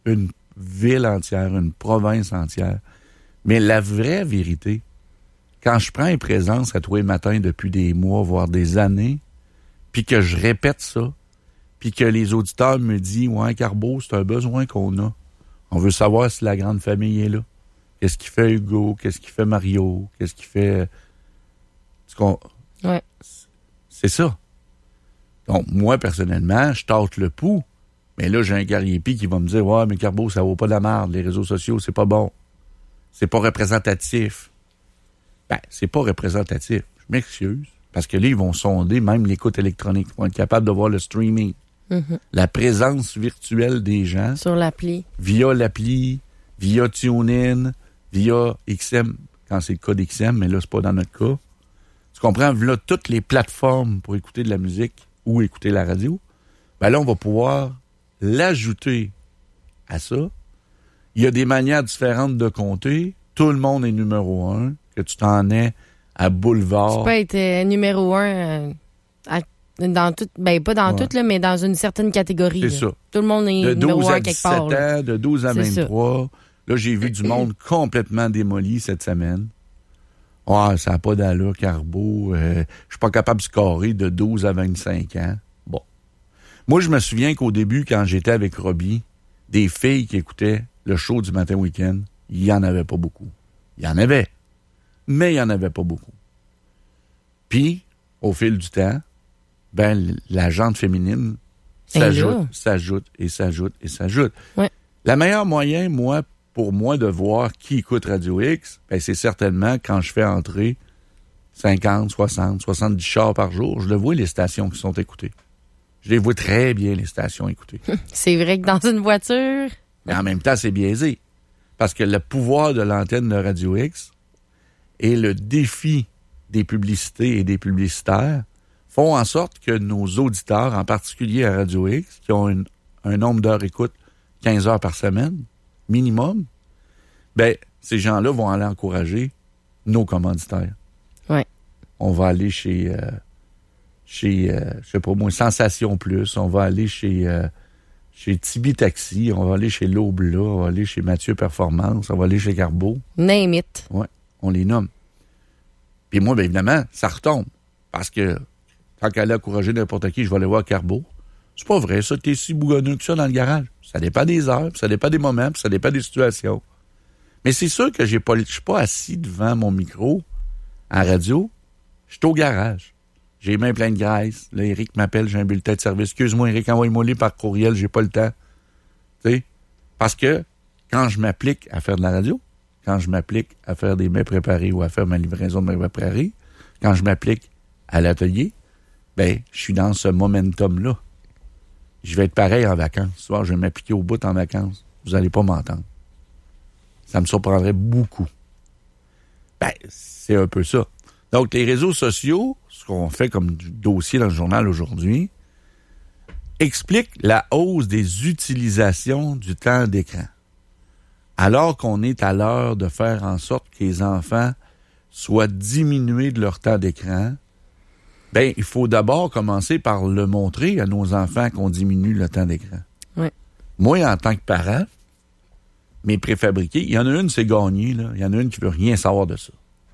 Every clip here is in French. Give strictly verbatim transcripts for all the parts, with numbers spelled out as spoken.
une ville entière, une province entière. Mais la vraie vérité, quand je prends une présence à tous les matins depuis des mois, voire des années, puis que je répète ça, puis que les auditeurs me disent « Ouais, Carbo, c'est un besoin qu'on a. On veut savoir si la grande famille est là. Qu'est-ce qu'il fait Hugo? Qu'est-ce qu'il fait Mario? Qu'est-ce qu'il fait... » Ouais. C'est ça. Donc, moi, personnellement, je tâte le pouls. Mais là, j'ai un guerrier-pie qui va me dire « Ouais, mais Carbo, ça vaut pas de la merde. Les réseaux sociaux, c'est pas bon. C'est pas représentatif. » Ben, c'est pas représentatif. Je m'excuse. Parce que là, ils vont sonder même l'écoute électronique. Ils vont être capables de voir le streaming. Mm-hmm. La présence virtuelle des gens. Sur l'appli. Via l'appli, via TuneIn, via X M, quand c'est le cas d'X M, mais là, c'est pas dans notre cas. Tu comprends? Là, toutes les plateformes pour écouter de la musique ou écouter la radio, ben là, on va pouvoir l'ajouter à ça. Il y a des manières différentes de compter. Tout le monde est numéro un. Que tu t'en es à Boulevard. Tu peux être euh, numéro un euh, à, dans tout, ben pas dans ouais. tout, là, mais dans une certaine catégorie. C'est là. ça. Tout le monde est de numéro un quelque part. De douze à dix-sept ans, de douze à vingt-trois. Ça. Là, j'ai vu du monde complètement démoli cette semaine. Ah, oh, ça n'a pas d'allure, Carbo. Euh, je suis pas capable de scorer de douze à vingt-cinq ans. Bon. Moi, je me souviens qu'au début, quand j'étais avec Robbie, des filles qui écoutaient le show du matin week-end, il n'y en avait pas beaucoup. Il y en avait. Mais il n'y en avait pas beaucoup. Puis, au fil du temps, ben, la jante féminine s'ajoute, s'ajoute et s'ajoute et s'ajoute. Ouais. La meilleure moyen, moi, pour moi, de voir qui écoute Radio X, ben, c'est certainement quand je fais entrer cinquante, soixante, soixante-dix chars par jour, je le vois les stations qui sont écoutées. Je les vois très bien, les stations écoutées. C'est vrai que dans une voiture... Mais en même temps, c'est biaisé. Parce que le pouvoir de l'antenne de Radio X et le défi des publicités et des publicitaires font en sorte que nos auditeurs, en particulier à Radio X, qui ont une, un nombre d'heures écoute quinze heures par semaine, minimum, ben ces gens-là vont aller encourager nos commanditaires. Ouais. On va aller chez, euh, chez euh, je sais pas moi, Sensation Plus, on va aller chez, euh, chez Tibi Taxi, on va aller chez L'Aube-là, on va aller chez Mathieu Performance, on va aller chez Carbo. Name it. Ouais. On les nomme. Puis moi, bien évidemment, ça retombe. Parce que tant qu'à aller encourager n'importe qui, je vais aller voir Carbo. C'est pas vrai, ça, t'es si bougonneux que ça dans le garage. Ça dépend des heures, ça dépend des moments, ça dépend des situations. Mais c'est sûr que j'ai pas, je suis pas assis devant mon micro en radio. Je suis au garage. J'ai les mains pleines de graisse. Là, Eric m'appelle, j'ai un bulletin de service. Excuse-moi, Eric, envoie-moi les par courriel, j'ai pas le temps. Tu sais? Parce que quand je m'applique à faire de la radio, quand je m'applique à faire des mets préparés ou à faire ma livraison de mets préparés, quand je m'applique à l'atelier, ben, je suis dans ce momentum-là. Je vais être pareil en vacances. Ce soir, je vais m'appliquer au bout en vacances. Vous n'allez pas m'entendre. Ça me surprendrait beaucoup. Ben, c'est un peu ça. Donc, les réseaux sociaux, ce qu'on fait comme dossier dans le journal aujourd'hui, explique la hausse des utilisations du temps d'écran. Alors qu'on est à l'heure de faire en sorte que les enfants soient diminués de leur temps d'écran, ben il faut d'abord commencer par le montrer à nos enfants qu'on diminue le temps d'écran. Oui. Moi, en tant que parent, mes préfabriqués, il y en a une, c'est gagné, là. Il y en a une qui veut rien savoir de ça.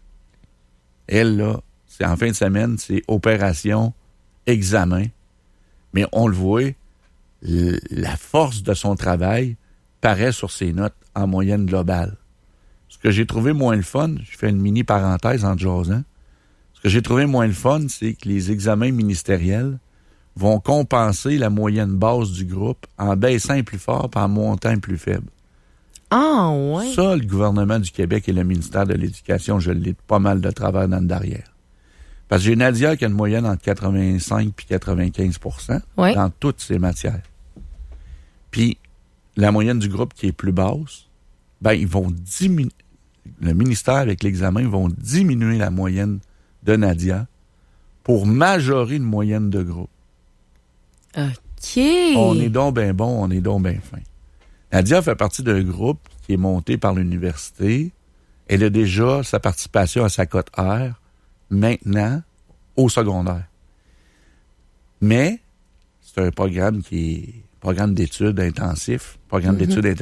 Elle, là, c'est en fin de semaine, c'est opération, examen. Mais on le voit, l- la force de son travail paraît sur ses notes en moyenne globale. Ce que j'ai trouvé moins le fun, je fais une mini parenthèse en jasant, ce que j'ai trouvé moins le fun, c'est que les examens ministériels vont compenser la moyenne basse du groupe en baissant plus fort et en montant plus faible. Ah, ouais. Ça, le gouvernement du Québec et le ministère de l'Éducation, je l'ai pas mal de travers dans le derrière. Parce que j'ai Nadia qui a une moyenne entre quatre-vingt-cinq et quatre-vingt-quinze pour cent ouais. dans toutes ces matières. Puis, la moyenne du groupe qui est plus basse, ben, ils vont diminuer, le ministère avec l'examen, ils vont diminuer la moyenne de Nadia pour majorer une moyenne de groupe. OK. On est donc bien bon, on est donc bien fin. Nadia fait partie d'un groupe qui est monté par l'université. Elle a déjà sa participation à sa cote R maintenant au secondaire. Mais c'est un programme qui est programme d'études intensif, programme mm-hmm. d'études intensif.